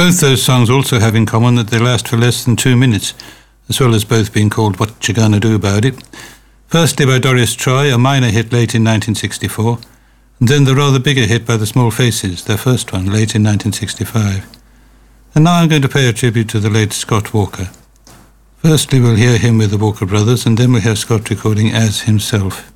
Both those songs also have in common that they last for less than 2 minutes, as well as both being called What You Gonna Do About It. Firstly by Doris Troy, a minor hit late in 1964, and then the rather bigger hit by the Small Faces, their first one, late in 1965. And now I'm going to pay a tribute to the late Scott Walker. Firstly we'll hear him with the Walker Brothers, and then we'll hear Scott recording as himself.